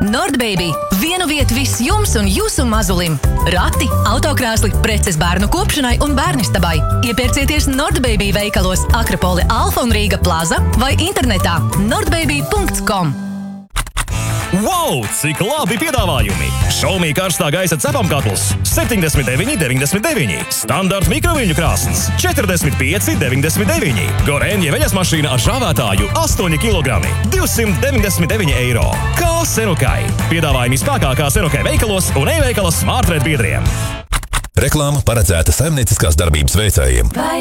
Nordbaby. Vienu vietu viss jums un jūsu mazulim. Rati, autokrēsli, preces bērnu kopšanai un bērnistabai. Iepērcieties Nordbaby veikalos Akropole Alfa un Rīga Plaza vai internetā nordbaby.com. Wow, cik labi piedāvājumi! Xiaomi karstā gaisa cepamkatls 79,99. Standarta mikroviļņu krāsns 45,99. Gorenje veļas mašīna ar žāvētāju 8 kg 299 eiro. Kā Senukai. Piedāvājumi spēkā kā Senukai veikalos un e-veikala Smartred biedriem. Reklāma paredzēta saimnieciskās darbības veicējiem.